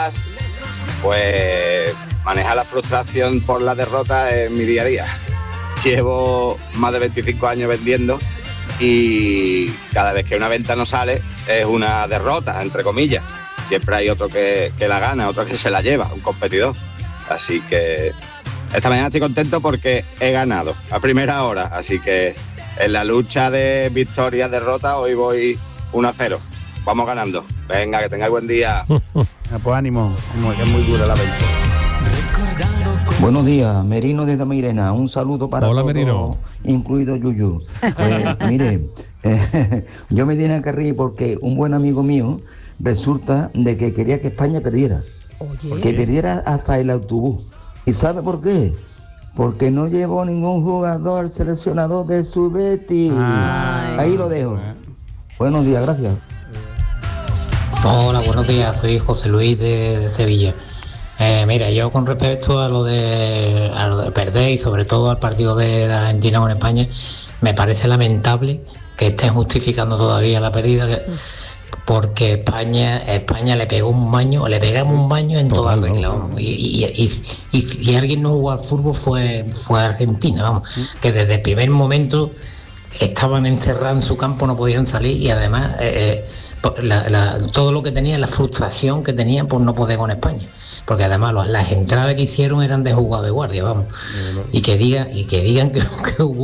pues manejar la frustración por la derrota es mi día a día. Llevo más de 25 años vendiendo y cada vez que una venta no sale es una derrota, entre comillas. Siempre hay otro que la gana, otro que se la lleva, un competidor. Así que esta mañana estoy contento porque he ganado a primera hora. Así que en la lucha de victoria-derrota hoy voy 1-0. Vamos ganando. Venga, que tengáis buen día. Pues ánimo, que es muy dura la venta. Buenos días, Merino desde Mairena. Un saludo para Hola, todos, Merino. incluido Yuyu. Pues mire, yo me tenía que reír porque un buen amigo mío resulta de que quería que España perdiera. Oye. Que perdiera hasta el autobús. ¿Y sabe por qué? Porque no llevó ningún jugador seleccionador de su Betis. Ahí lo dejo. Buenos días, gracias. Hola, buenos días, soy José Luis de Sevilla. Mira, yo con respecto a lo de perder y sobre todo al partido de Argentina con España, me parece lamentable que estén justificando todavía la pérdida, porque España le pegamos un baño en toda regla, vamos. Y si alguien no jugó al fútbol fue Argentina, vamos, que desde el primer momento estaban encerrados en su campo, no podían salir y además todo lo que tenían, la frustración que tenían por no poder con España, porque además las entradas que hicieron eran de jugado de guardia, vamos, y que digan que hubo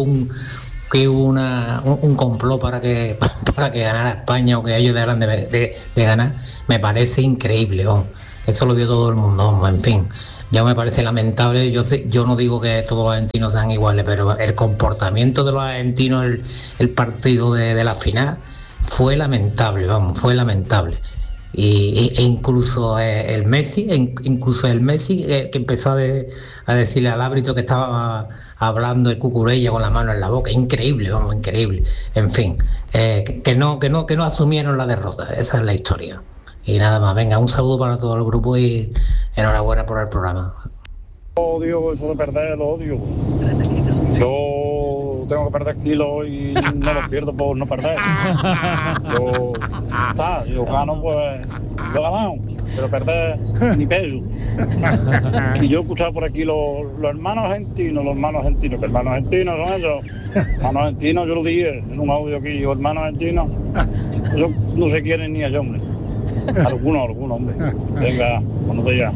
un complot para que ganara España o que ellos dejaran de ganar, me parece increíble, vamos. Eso lo vio todo el mundo, vamos. En fin, ya me parece lamentable. Yo no digo que todos los argentinos sean iguales, pero el comportamiento de los argentinos el partido de la final fue lamentable, vamos, fue lamentable. E incluso el Messi que empezó a decirle al árbitro que estaba hablando el Cucurella con la mano en la boca, increíble, vamos, increíble. En fin, que no asumieron la derrota, esa es la historia. Y nada más, venga, un saludo para todo el grupo y enhorabuena por el programa. Odio eso de perder, lo odio. Yo tengo que perder kilos y no los pierdo por no perder. Yo gano, pues lo he ganado, pero perder ni peso. Y yo he escuchado por aquí los hermanos argentinos, que hermanos argentinos son ellos. Hermanos argentinos, yo lo dije en un audio aquí, yo hermanos argentinos, eso no se quieren ni a ellos, hombre. Algunos, hombre. Venga, buenos días.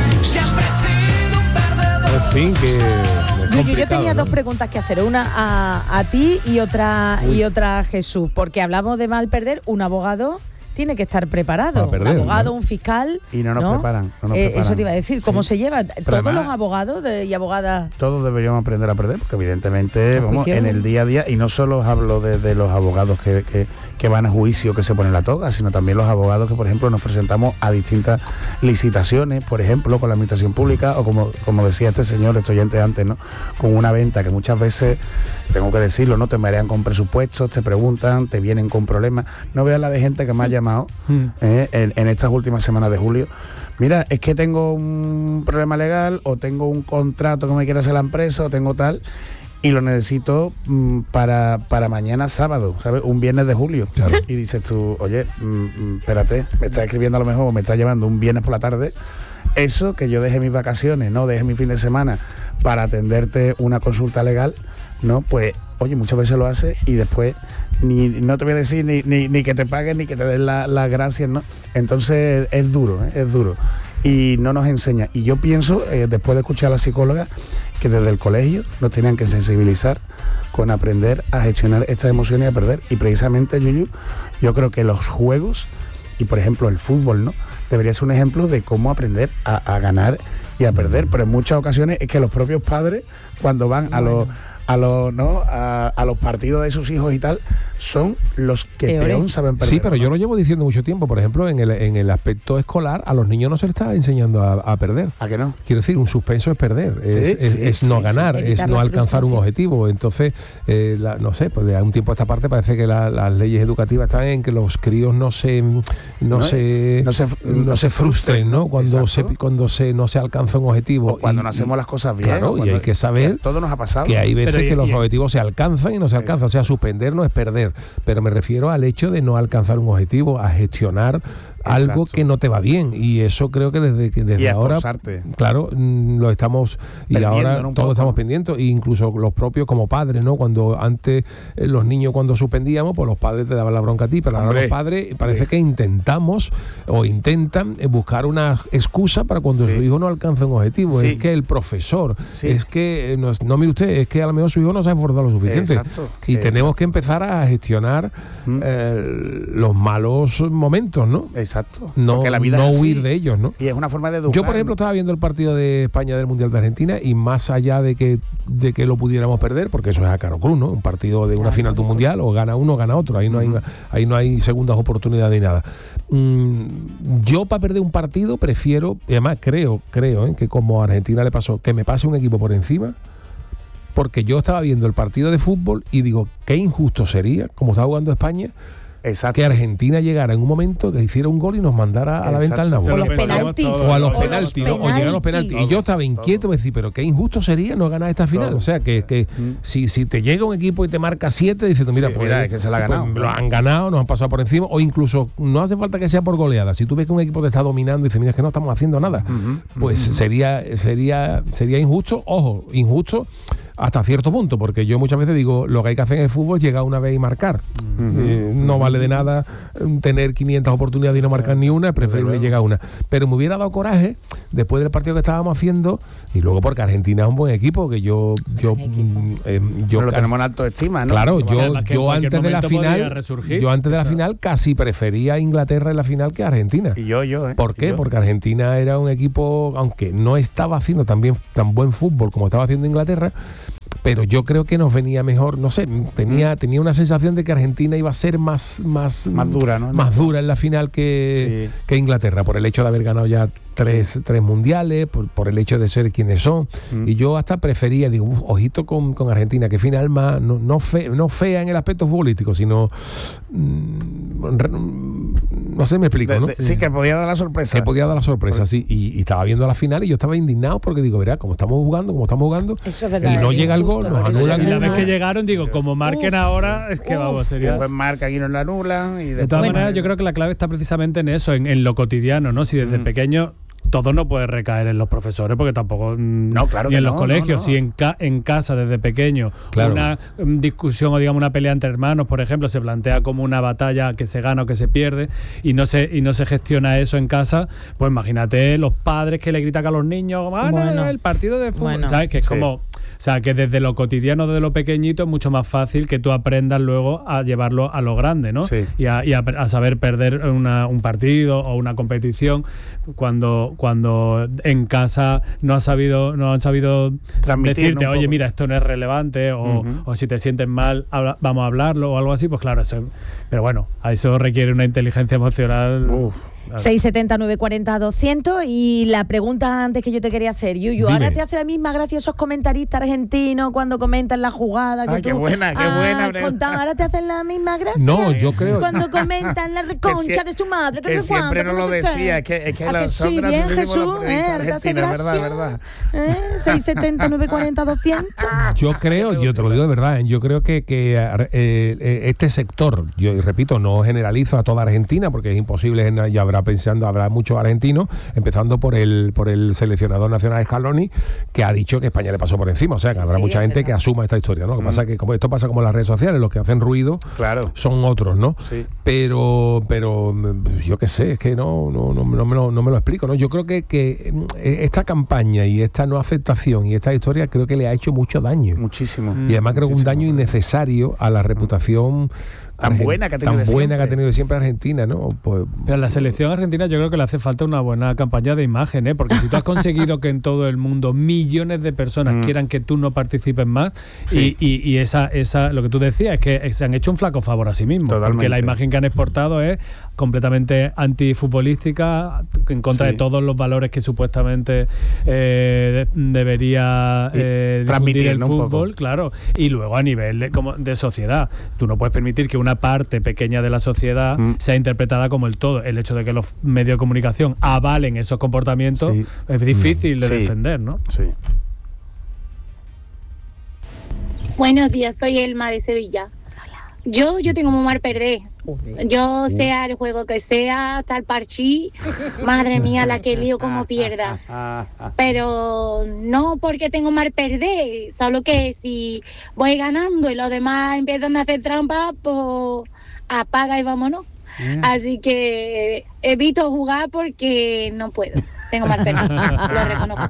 En fin, que Yo tenía dos preguntas que hacer, una a ti y otra a Jesús, porque hablamos de mal perder. Un abogado tiene que estar preparado, perder, un abogado, ¿no? Un fiscal. Y no nos preparan. Eso te iba a decir, ¿cómo se lleva? Pero Todos además, los abogados y abogadas. Todos deberíamos aprender a perder, porque evidentemente, vamos, en el día a día, y no solo hablo de los abogados que van a juicio, que se ponen la toga, sino también los abogados que, por ejemplo, nos presentamos a distintas licitaciones, por ejemplo, con la administración pública, o como decía este señor, este oyente antes, ¿no? Con una venta que muchas veces, tengo que decirlo, ¿no? Te marean con presupuestos, te preguntan, te vienen con problemas. No veas la de gente que me ha llamado en estas últimas semanas de julio. Mira, es que tengo un problema legal, o tengo un contrato que me quiere hacer la empresa, o tengo tal, y lo necesito para mañana sábado, ¿sabes? Un viernes de julio. Claro. Y dices tú, oye, espérate, me estás escribiendo a lo mejor, me estás llevando un viernes por la tarde. Eso, que yo deje mis vacaciones, no deje mi fin de semana para atenderte una consulta legal, ¿no? Pues, oye, muchas veces lo hace y después no te voy a decir ni que te paguen ni que te den las gracias, ¿no? Entonces es duro, es duro. Y no nos enseña. Y yo pienso, después de escuchar a la psicóloga, que desde el colegio nos tenían que sensibilizar con aprender a gestionar estas emociones y a perder. Y precisamente, Yuyu, yo creo que los juegos, y por ejemplo el fútbol, ¿no?, debería ser un ejemplo de cómo aprender a ganar y a perder. Pero en muchas ocasiones es que los propios padres, cuando van a los partidos de sus hijos y tal, son los que peor saben perder. Sí, pero yo lo llevo diciendo mucho tiempo. Por ejemplo, en el aspecto escolar, a los niños no se les está enseñando a perder. ¿A qué no? Quiero decir, un suspenso es perder, es no ganar, es no alcanzar un objetivo. Entonces, no sé, pues de un tiempo a esta parte parece que las leyes educativas están en que los críos no se frustren, ¿no? Cuando no se alcanza un objetivo. O cuando no hacemos las cosas bien. Claro, y hay que saber todo nos ha pasado, que hay veces que los objetivos se alcanzan y no se alcanzan. O sea, suspender no es perder, pero me refiero al hecho de no alcanzar un objetivo, a gestionar algo que no te va bien, y eso creo que desde ahora, claro, lo estamos y ahora todos estamos pendientes, e incluso los propios como padres, ¿no? Cuando antes los niños cuando suspendíamos, pues los padres te daban la bronca a ti, pero ahora los padres parece que intentan buscar una excusa para cuando su hijo no alcanza un objetivo. Es que el profesor, es que no mire usted, es que a lo mejor su hijo no se ha esforzado lo suficiente. Y tenemos que empezar a gestionar los malos momentos, ¿no? Exacto. No, porque la vida no huir de ellos, ¿no? Y es una forma de educar. Yo, por ejemplo, estaba viendo el partido de España del Mundial de Argentina, y más allá de que lo pudiéramos perder, porque eso es a caro cruz, ¿no? Un partido de una final de un mundial, o gana uno o gana otro. Ahí no hay segundas oportunidades ni nada. Yo, para perder un partido, prefiero, y además creo que como a Argentina le pasó, que me pase un equipo por encima, porque yo estaba viendo el partido de fútbol y digo, qué injusto sería, como estaba jugando España, que Argentina llegara en un momento que hiciera un gol y nos mandara a la venta al Nabo. O los penaltis. O a los penaltis, ¿no? O llegar a los penaltis. Y yo estaba inquieto, me decía, pero qué injusto sería no ganar esta final. O sea, que si te llega un equipo y te marca 7, dices tú, mira, es que se la ha ganado. Lo han ganado, nos han pasado por encima, o incluso no hace falta que sea por goleada. Si tú ves que un equipo te está dominando y dices, mira, es que no estamos haciendo nada, pues sería injusto. Ojo, injusto hasta cierto punto, porque yo muchas veces digo, lo que hay que hacer en el fútbol es llegar una vez y marcar. No vale de nada tener 500 oportunidades y no marcar ni una, es preferible llegar a una. Pero me hubiera dado coraje después del partido que estábamos haciendo, y luego porque Argentina es un buen equipo, que yo lo tenemos en alto estima, ¿no? Claro, yo antes de la final casi prefería a Inglaterra en la final que a Argentina. Y yo. ¿Por qué? Porque Argentina era un equipo, aunque no estaba haciendo tan buen fútbol como estaba haciendo Inglaterra, pero yo creo que nos venía mejor, no sé, tenía una sensación de que Argentina iba a ser más dura, ¿no? Más dura en la final que Inglaterra, por el hecho de haber ganado ya tres mundiales, por el hecho de ser quienes son. Y yo hasta prefería, digo, ojito con Argentina, que final más, no fea en el aspecto futbolístico, sino no sé, me explico, ¿no? Sí, que podía dar la sorpresa. Sí. Y estaba viendo la final y yo estaba indignado porque digo, verá, como estamos jugando, eso es verdad, y no llega el gol, nos anulan. Y la vez que llegaron, digo, como marquen ahora, es que vamos, sería... Pues marca y nos la anulan. Y de todas maneras, yo creo que la clave está precisamente en eso, en lo cotidiano, ¿no? Si desde pequeño... Todo no puede recaer en los profesores, porque tampoco ni en los colegios. Si en casa desde pequeño una discusión o digamos una pelea entre hermanos, por ejemplo, se plantea como una batalla que se gana o que se pierde, y no se gestiona eso en casa, pues imagínate los padres que le gritan a los niños, el partido de fútbol, ¿sabes? Que es como... O sea, que desde lo cotidiano, desde lo pequeño, es mucho más fácil que tú aprendas luego a llevarlo a lo grande, ¿no? Sí. Y a saber perder un partido o una competición cuando en casa no han sabido decirte, oye, mira, esto no es relevante, o si te sientes mal, vamos a hablarlo o algo así, pues claro, pero bueno, a eso requiere una inteligencia emocional. 670-940-200. Y la pregunta antes que yo te quería hacer, Yuyu, ¿ahora te hace la misma gracia esos comentaristas argentinos cuando comentan la jugada que qué buena ahora te hacen la misma gracia? No, yo creo cuando comentan la reconcha de su madre, que siempre no lo decía, es que sí, bien, Jesús, verdad. 670-940-200. Yo te lo digo de verdad, yo creo que este sector, yo repito, no generalizo a toda Argentina, porque es imposible, y habrá muchos argentinos, empezando por el seleccionador nacional Scaloni, que ha dicho que España le pasó por encima. O sea, que habrá mucha gente que asuma esta historia, ¿no? Lo que pasa que como esto pasa como en las redes sociales, los que hacen ruido son otros, ¿no? Sí. Pero yo qué sé, es que no me lo explico, ¿no? Yo creo que esta campaña y esta no aceptación y esta historia creo que le ha hecho mucho daño. Muchísimo. Y además creo que un daño innecesario a la reputación tan buena que ha tenido siempre Argentina, ¿no? Pues, pero a la selección argentina yo creo que le hace falta una buena campaña de imagen, ¿eh? Porque si tú has conseguido que en todo el mundo millones de personas quieran que tú no participes más, y esa lo que tú decías es que se han hecho un flaco favor a sí mismos. Totalmente. Porque la imagen que han exportado es completamente antifutbolística, en contra de todos los valores que supuestamente debería difundir el fútbol, claro. Y luego a nivel de sociedad, tú no puedes permitir que una parte pequeña de la sociedad sea interpretada como el todo. El hecho de que los medios de comunicación avalen esos comportamientos es difícil de defender, ¿no? Sí. Buenos días, soy Elma de Sevilla. Yo tengo muy mal perder. Yo sea el juego que sea, hasta el parchí, madre mía, la que lío como pierda. Pero no porque tengo mal perder, solo que si voy ganando y los demás empiezan a hacer trampa, pues apaga y vámonos. Así que evito jugar porque no puedo. Tengo mal perder, lo reconozco.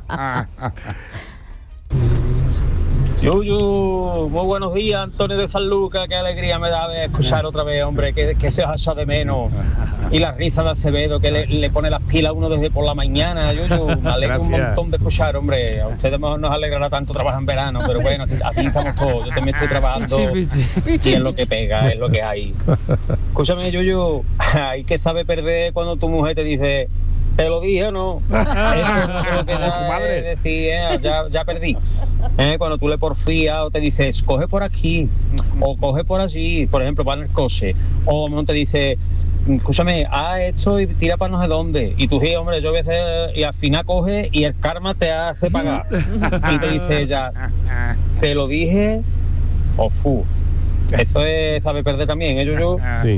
Yuyu, muy buenos días, Antonio de San Lucas, qué alegría me da de escuchar otra vez, hombre, que se os echa de menos. Y la risa de Acevedo, que le pone las pilas a uno desde por la mañana. Yuyu, me alegra un montón de escuchar, hombre. A ustedes nos alegrará tanto trabajar en verano, pero bueno, aquí estamos todos. Yo también estoy trabajando y es lo que pega, es lo que hay. Escúchame, Yuyu, hay que saber perder cuando tu mujer te dice... ¿Te lo dije o no? Eso es lo que da decir, ya perdí. Cuando tú le porfías o te dices, coge por aquí o coge por allí, por ejemplo, para el coche, o no te dice, escúchame, haz esto y tira para no sé dónde. Y tú dices, hombre, yo voy a hacer, y al final coge y el karma te hace pagar. Y te dice ella, te lo dije, o fu. Eso es saber perder también, ¿eh, Yuyu? Sí.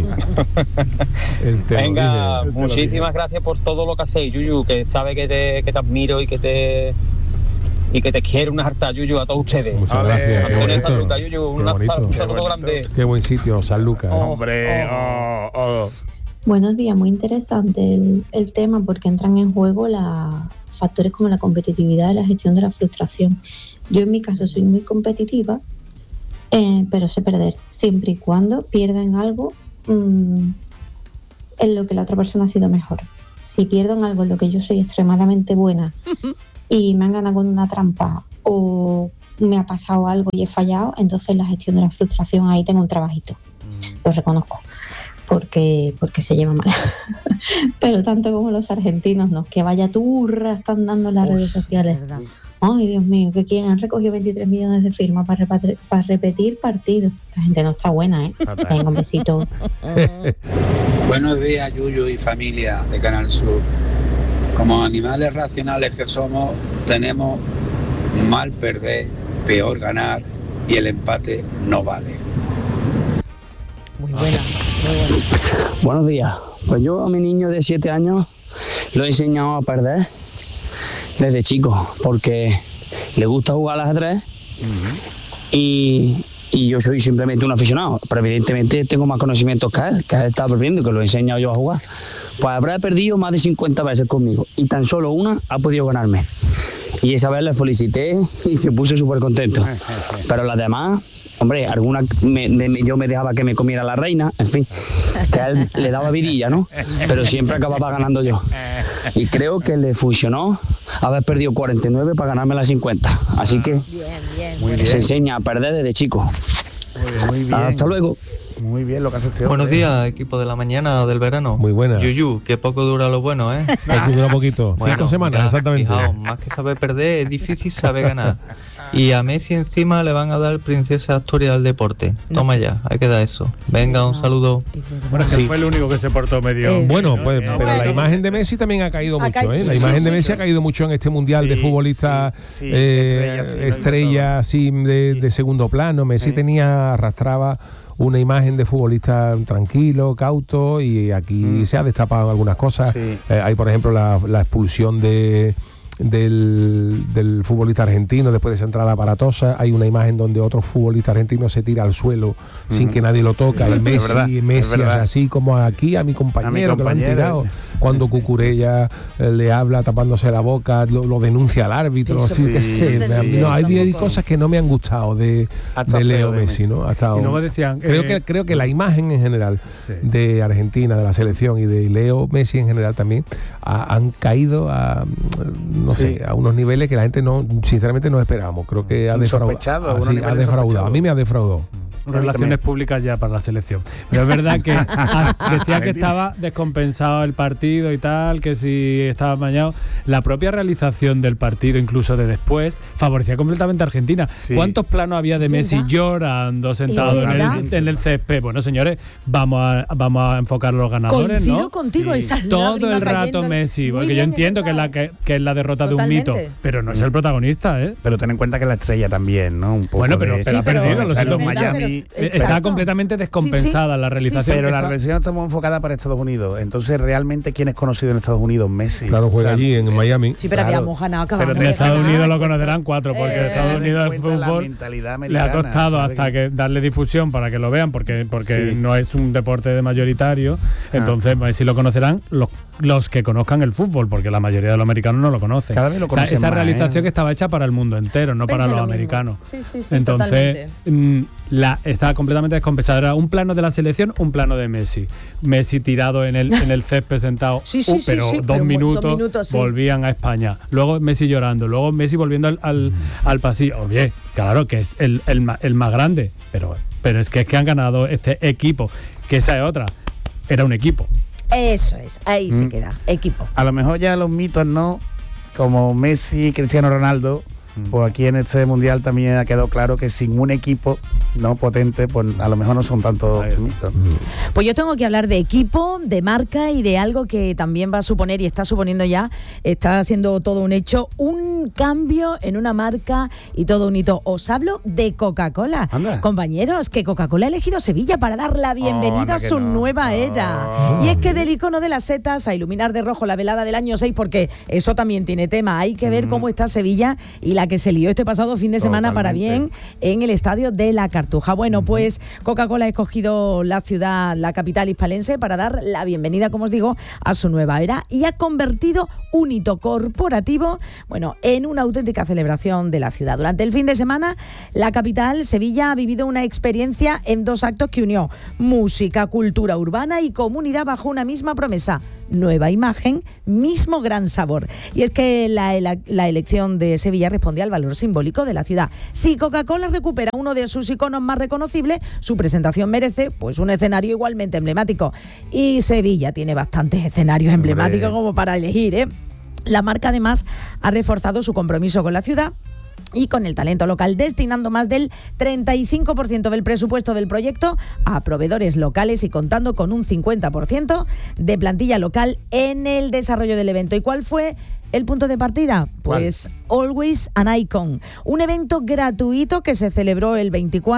Venga, muchísimas gracias por todo lo que hacéis, Yuyu, que sabe que te admiro y que te quiero una harta, Yuyu, a todos ustedes. Muchas gracias. Antonio San Lucas, Yuyu, un saludo grande. Qué buen sitio, San Lucas. Hombre, Buenos días, muy interesante el tema porque entran en juego factores como la competitividad y la gestión de la frustración. Yo en mi caso soy muy competitiva, pero sé perder, siempre y cuando pierdo en algo en lo que la otra persona ha sido mejor. Si pierdo en algo en lo que yo soy extremadamente buena y me han ganado con una trampa o me ha pasado algo y he fallado, entonces la gestión de la frustración, ahí tengo un trabajito, lo reconozco, porque se lleva mal. Pero tanto como los argentinos, no, que vaya turra están dando en las redes sociales. ¿Verdad? Ay, Dios mío, que quién han recogido 23 millones de firmas para repetir partidos. La gente no está buena, ¿eh? Venga, un besito. Buenos días, Yuyu y familia de Canal Sur. Como animales racionales que somos, tenemos mal perder, peor ganar y el empate no vale. Muy buena, muy buena. Buenos días. Pues yo a mi niño de 7 años lo he enseñado a perder desde chico, porque le gusta jugar al ajedrez y yo soy simplemente un aficionado, pero evidentemente tengo más conocimientos que él está perdiendo, que lo he enseñado yo a jugar. Pues habrá perdido más de 50 veces conmigo y tan solo una ha podido ganarme. Y esa vez le felicité y se puso súper contento. Pero las demás, hombre, algunas yo me dejaba que me comiera la reina, en fin, que a él le daba vidilla, ¿no? Pero siempre acababa ganando yo. Y creo que le funcionó haber perdido 49 para ganarme las 50. Así que se enseña a perder desde chico. Muy bien. Hasta luego. Muy bien lo que hace este hombre. Buenos días, equipo de la mañana o del verano. Muy buenas. Yuyu, que poco dura lo bueno, ¿eh? Aquí dura poquito. Bueno, 5 semanas, exactamente. Fijaos, más que saber perder, es difícil saber ganar. Y a Messi encima le van a dar Princesa de Asturias del deporte. Toma ya, hay que dar eso. Venga, un saludo. Bueno, es que fue el único que se portó medio. Bueno, pues, pero la imagen de Messi también ha caído mucho, ¿eh? La imagen de Messi ha caído mucho en este mundial de futbolistas estrella así de segundo plano. Messi arrastraba una imagen de futbolista tranquilo, cauto, y aquí se ha destapado algunas cosas. Hay, por ejemplo, la expulsión del futbolista argentino después de esa entrada aparatosa. Hay una imagen donde otro futbolista argentino se tira al suelo sin que nadie lo toca, y Messi hace así como aquí a mi compañero que lo han tirado, cuando Cucurella le habla tapándose la boca, lo denuncia al árbitro. Hay cosas que no me han gustado de Leo Messi, ¿no? Y no me decían, creo que la imagen en general de Argentina, de la selección, y de Leo Messi en general también han caído a unos niveles que la gente sinceramente no esperábamos. Creo que ha defraudado. A mí me ha defraudado. Relaciones públicas ya para la selección. Pero es verdad que decía que estaba descompensado el partido y tal, que si estaba amañado. La propia realización del partido, incluso de después, favorecía completamente a Argentina. ¿Cuántos planos había de Messi llorando, sentado en el césped? Bueno, señores, vamos a enfocar a los ganadores, coincido ¿no? contigo, todo el rato Messi, porque yo entiendo que es la derrota de un mito, pero no es el protagonista, ¿eh? Pero ten en cuenta que la estrella también, ¿no? Un poco bueno, pero ha perdido, lo siento, Miami. está completamente descompensada la realización. Pero la realización está muy enfocada para Estados Unidos. Entonces, realmente, ¿quién es conocido en Estados Unidos? Messi. Claro, juega allí en Miami. Sí, pero habíamos ganado. Pero en Estados Unidos lo conocerán 4, porque en Estados Unidos el fútbol le ha costado hasta que darle difusión para que lo vean, porque no es un deporte de mayoritario. Entonces, Messi lo conocerán los que conozcan el fútbol, porque la mayoría de los americanos no lo conocen. Cada vez lo conocen esa más, realización que estaba hecha para el mundo entero, no para los americanos. Sí, entonces está completamente descompensada. Era un plano de la selección, un plano de Messi tirado en el césped sentado, pero dos minutos volvían a España, luego Messi llorando, luego Messi volviendo al pasillo. Oye, claro que es el más grande, pero es que han ganado este equipo, que esa es otra, era un equipo. Eso es, ahí se queda, equipo. A lo mejor ya los mitos no, como Messi, Cristiano Ronaldo, pues aquí en este mundial también ha quedado claro que sin un equipo no potente, pues a lo mejor no son tantos mitos. Pues yo tengo que hablar de equipo, de marca y de algo que también va a suponer y está suponiendo ya, está haciendo todo un hecho, un cambio en una marca y todo un hito. Os hablo de Coca-Cola. Compañeros, que Coca-Cola ha elegido Sevilla para dar la bienvenida a su nueva era. Y es que del icono de las setas a iluminar de rojo la velada del año 6, porque eso también tiene tema. Hay que ver cómo está Sevilla y la que se lió este pasado fin de semana para bien en el estadio de la Cartuja. Bueno, pues Coca-Cola ha escogido la ciudad, la capital hispalense, para dar la bienvenida, como os digo, a su nueva era y ha convertido un hito corporativo, en una auténtica celebración de la ciudad. Durante el fin de semana, la capital, Sevilla, ha vivido una experiencia en 2 actos que unió música, cultura urbana y comunidad bajo una misma promesa: nueva imagen, mismo gran sabor. Y es que la elección de Sevilla responde al valor simbólico de la ciudad. Si Coca-Cola recupera uno de sus iconos más reconocibles, su presentación merece pues un escenario igualmente emblemático. Y Sevilla tiene bastantes escenarios emblemáticos como para elegir, La marca además ha reforzado su compromiso con la ciudad y con el talento local, destinando más del 35% del presupuesto del proyecto a proveedores locales y contando con un 50% de plantilla local en el desarrollo del evento. ¿Y cuál fue el punto de partida? Pues Always an Icon, un evento gratuito que se celebró el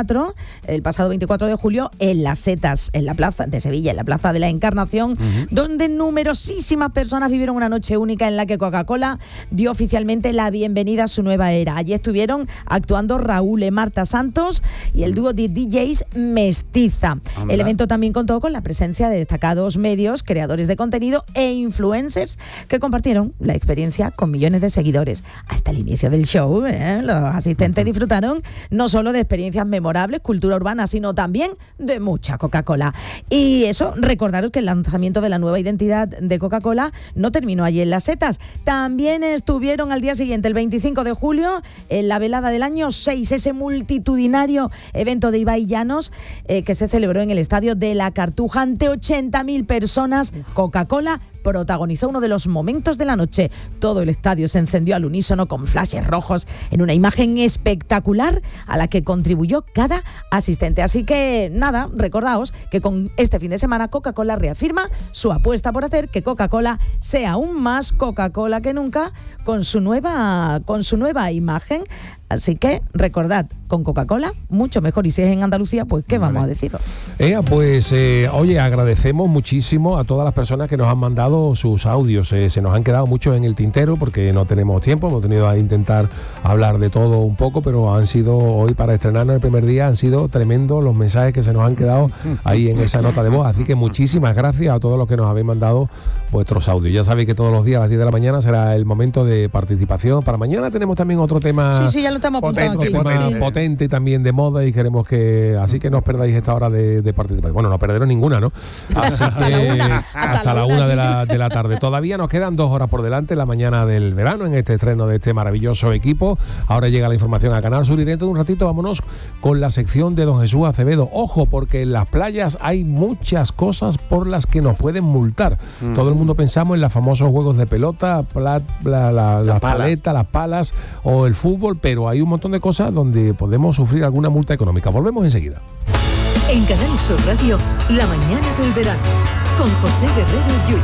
pasado 24 de julio en Las Setas, en la plaza de Sevilla, en la Plaza de la Encarnación, donde numerosísimas personas vivieron una noche única en la que Coca-Cola dio oficialmente la bienvenida a su nueva era. Allí estuvieron actuando Raúl y Marta Santos y el dúo de DJs Mestiza. El evento también contó con la presencia de destacados medios, creadores de contenido e influencers que compartieron la experiencia con millones de seguidores. Hasta el inicio del show, los asistentes disfrutaron no solo de experiencias memorables, cultura urbana, sino también de mucha Coca-Cola. Y eso, recordaros que el lanzamiento de la nueva identidad de Coca-Cola no terminó allí en Las Setas. También estuvieron al día siguiente, el 25 de julio, en la velada del año 6, ese multitudinario evento de Ibai Llanos que se celebró en el estadio de la Cartuja ante 80.000 personas. Coca-Cola protagonizó uno de los momentos de la noche. Todo el estadio se encendió al unísono con flashes rojos en una imagen espectacular a la que contribuyó cada asistente. Así que nada, recordaos que con este fin de semana Coca-Cola reafirma su apuesta por hacer que Coca-Cola sea aún más Coca-Cola que nunca con su nueva imagen. Así que recordad, con Coca-Cola mucho mejor, y si es en Andalucía, pues qué vamos a deciros. Oye, agradecemos muchísimo a todas las personas que nos han mandado sus audios. Se nos han quedado muchos en el tintero porque no tenemos tiempo, hemos tenido que intentar hablar de todo un poco, pero han sido, hoy para estrenarnos el primer día, han sido tremendos los mensajes que se nos han quedado ahí en esa nota de voz. Así que muchísimas gracias a todos los que nos habéis mandado vuestros audios. Ya sabéis que todos los días a las 10 de la mañana será el momento de participación. Para mañana tenemos también otro tema. Sí, ya lo estamos apuntando aquí. Potente también de moda, y queremos así que no os perdáis esta hora de participar. Bueno, no perderos ninguna, ¿no? Así que hasta la 1 de la tarde. Todavía nos quedan 2 horas por delante, la mañana del verano, en este estreno de este maravilloso equipo. Ahora llega la información a Canal Sur y dentro de un ratito vámonos con la sección de don Jesús Acevedo. Ojo, porque en las playas hay muchas cosas por las que nos pueden multar. Todo el mundo pensamos en los famosos juegos de pelota, las paletas, las palas o el fútbol, pero hay un montón de cosas donde podemos sufrir alguna multa económica. Volvemos enseguida. En Canal Sur Radio, la mañana del verano, con José Guerrero Yuyo.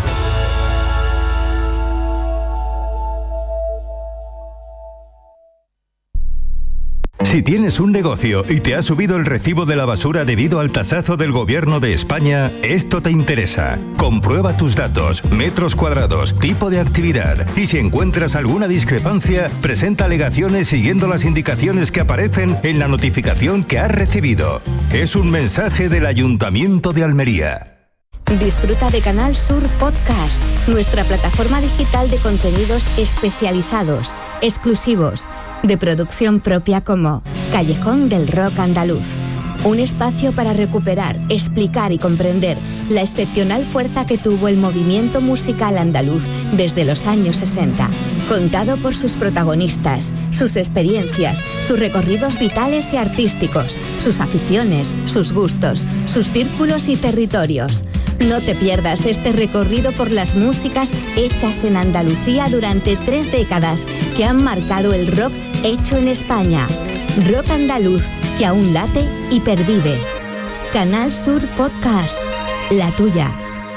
Si tienes un negocio y te ha subido el recibo de la basura debido al tasazo del Gobierno de España, esto te interesa. Comprueba tus datos, metros cuadrados, tipo de actividad y si encuentras alguna discrepancia, presenta alegaciones siguiendo las indicaciones que aparecen en la notificación que has recibido. Es un mensaje del Ayuntamiento de Almería. Disfruta de Canal Sur Podcast, nuestra plataforma digital de contenidos especializados, exclusivos, de producción propia como Callejón del Rock Andaluz. Un espacio para recuperar, explicar y comprender la excepcional fuerza que tuvo el movimiento musical andaluz desde los años 60. Contado por sus protagonistas, sus experiencias, sus recorridos vitales y artísticos, sus aficiones, sus gustos, sus círculos y territorios. No te pierdas este recorrido por las músicas hechas en Andalucía durante 3 décadas que han marcado el rock hecho en España. Rock andaluz que aún late y pervive. Canal Sur Podcast, la tuya.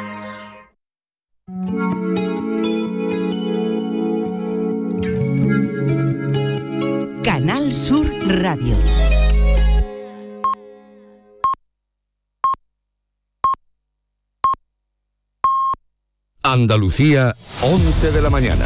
Canal Sur Radio. Andalucía, 11 de la mañana.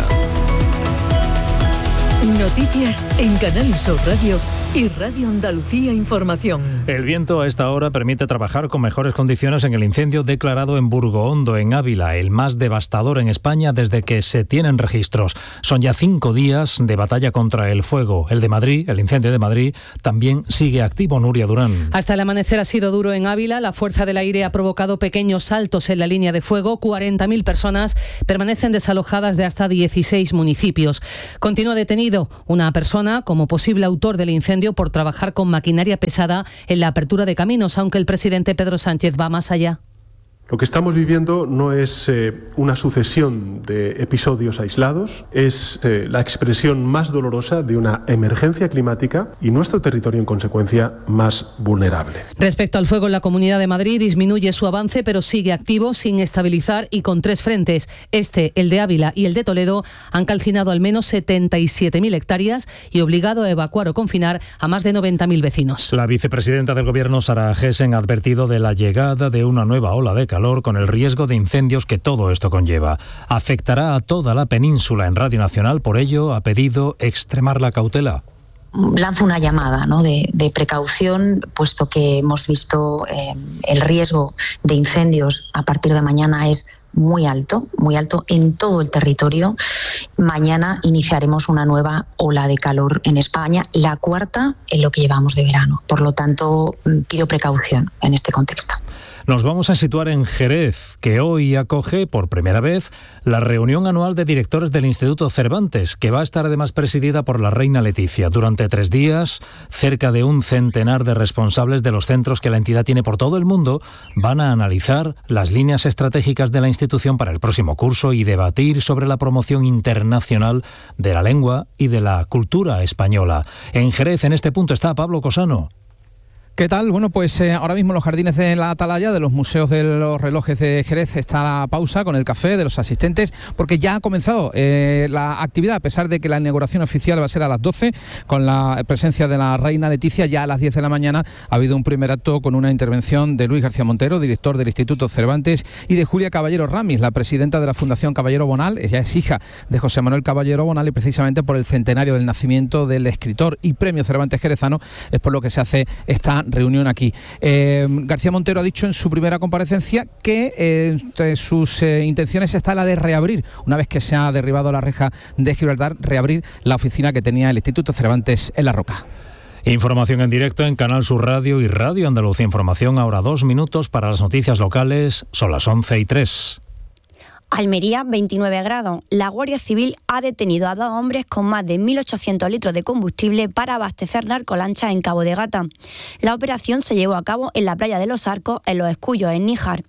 Noticias en Canal Sur Radio y Radio Andalucía Información. El viento a esta hora permite trabajar con mejores condiciones en el incendio declarado en Burgohondo, en Ávila, el más devastador en España desde que se tienen registros. Son ya 5 días de batalla contra el fuego. El de Madrid, el incendio de Madrid, también sigue activo. Nuria Durán. Hasta el amanecer ha sido duro en Ávila. La fuerza del aire ha provocado pequeños saltos en la línea de fuego. 40.000 personas permanecen desalojadas de hasta 16 municipios. Continúa detenido una persona como posible autor del incendio por trabajar con maquinaria pesada en la apertura de caminos, aunque el presidente Pedro Sánchez va más allá. Lo que estamos viviendo no es una sucesión de episodios aislados, es la expresión más dolorosa de una emergencia climática y nuestro territorio, en consecuencia, más vulnerable. Respecto al fuego en la Comunidad de Madrid, disminuye su avance, pero sigue activo, sin estabilizar y con 3 frentes. El de Ávila y el de Toledo, han calcinado al menos 77.000 hectáreas y obligado a evacuar o confinar a más de 90.000 vecinos. La vicepresidenta del Gobierno, Sara Gessen, ha advertido de la llegada de una nueva ola de calor con el riesgo de incendios que todo esto conlleva. Afectará a toda la península. En Radio Nacional, por ello, ha pedido extremar la cautela. Lanzo una llamada, ¿no?, de precaución, puesto que hemos visto el riesgo de incendios a partir de mañana es muy alto en todo el territorio. Mañana iniciaremos una nueva ola de calor en España, la 4ª en lo que llevamos de verano. Por lo tanto, pido precaución en este contexto. Nos vamos a situar en Jerez, que hoy acoge por primera vez la reunión anual de directores del Instituto Cervantes, que va a estar además presidida por la reina Leticia. Durante 3 días, cerca de un centenar de responsables de los centros que la entidad tiene por todo el mundo van a analizar las líneas estratégicas de la institución para el próximo curso y debatir sobre la promoción internacional de la lengua y de la cultura española. En Jerez, en este punto, está Pablo Cosano. ¿Qué tal? Bueno, pues ahora mismo en los jardines de la Atalaya, de los museos de los relojes de Jerez, está la pausa con el café de los asistentes, porque ya ha comenzado la actividad, a pesar de que la inauguración oficial va a ser a las 12, con la presencia de la reina Leticia. Ya a las 10 de la mañana ha habido un primer acto con una intervención de Luis García Montero, director del Instituto Cervantes, y de Julia Caballero Ramis, la presidenta de la Fundación Caballero Bonal. Ella es hija de José Manuel Caballero Bonal, y precisamente por el centenario del nacimiento del escritor y premio Cervantes jerezano es por lo que se hace esta reunión aquí. García Montero ha dicho en su primera comparecencia que entre sus intenciones está la de reabrir, una vez que se ha derribado la reja de Gibraltar, reabrir la oficina que tenía el Instituto Cervantes en La Roca. Información en directo en Canal Sur Radio y Radio Andalucía Información. Ahora 2 minutos para las noticias locales. Son las 11:03. Almería, 29 grados. La Guardia Civil ha detenido a 2 hombres con más de 1.800 litros de combustible para abastecer narcolanchas en Cabo de Gata. La operación se llevó a cabo en la playa de Los Arcos, en Los Escullos, en Níjar.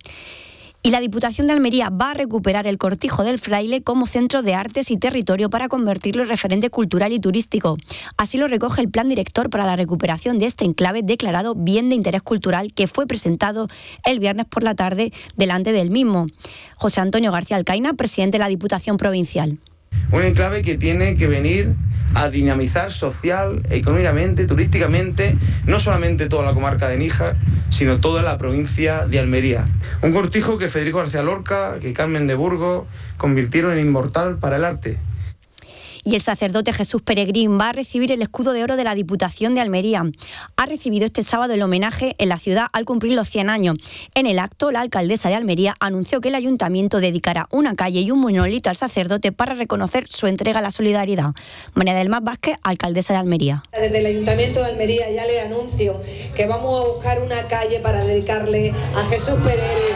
Y la Diputación de Almería va a recuperar el Cortijo del Fraile como centro de artes y territorio para convertirlo en referente cultural y turístico. Así lo recoge el Plan Director para la recuperación de este enclave declarado Bien de Interés Cultural, que fue presentado el viernes por la tarde delante del mismo. José Antonio García Alcaina, presidente de la Diputación Provincial. Un enclave que tiene que venir a dinamizar social, económicamente, turísticamente, no solamente toda la comarca de Níjar, sino toda la provincia de Almería. Un cortijo que Federico García Lorca, que Carmen de Burgos convirtieron en inmortal para el arte. Y el sacerdote Jesús Peregrín va a recibir el escudo de oro de la Diputación de Almería. Ha recibido este sábado el homenaje en la ciudad al cumplir los 100 años. En el acto, la alcaldesa de Almería anunció que el ayuntamiento dedicará una calle y un monolito al sacerdote para reconocer su entrega a la solidaridad. María del Mar Vázquez, alcaldesa de Almería. Desde el Ayuntamiento de Almería ya le anuncio que vamos a buscar una calle para dedicarle a Jesús Peregrín.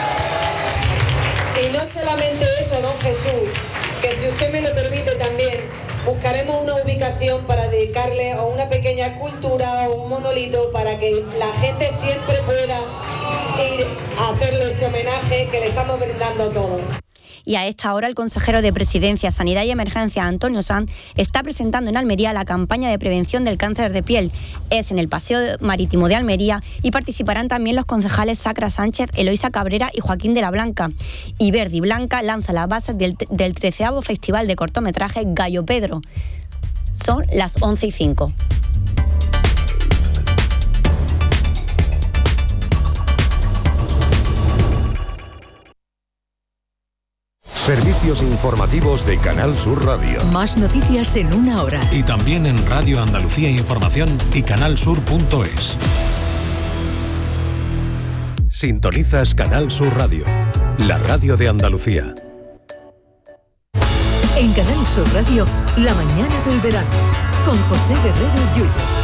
Y no solamente eso, don Jesús, que si usted me lo permite también, buscaremos una ubicación para dedicarle a una pequeña escultura o un monolito para que la gente siempre pueda ir a hacerle ese homenaje que le estamos brindando a todos. Y a esta hora el consejero de Presidencia, Sanidad y Emergencia, Antonio Sanz, está presentando en Almería la campaña de prevención del cáncer de piel. Es en el Paseo Marítimo de Almería y participarán también los concejales Sacra Sánchez, Eloísa Cabrera y Joaquín de la Blanca. Y Verde y Blanca lanza las bases del 13º Festival de Cortometraje Gallo Pedro. Son las 11:05. Servicios informativos de Canal Sur Radio. Más noticias en una hora. Y también en Radio Andalucía Información y canalsur.es. Sintonizas Canal Sur Radio, la radio de Andalucía. En Canal Sur Radio, la mañana del verano, con José Guerrero Yuyo.